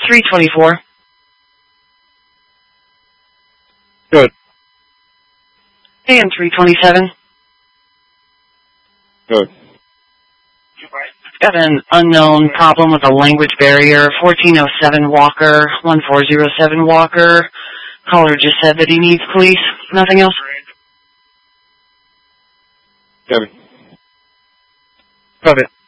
324. Good. AM 327. Good. Got an unknown problem with a language barrier. 1407 Walker, 1407 Walker. Caller just said that he needs police. Nothing else? Copy. Copy.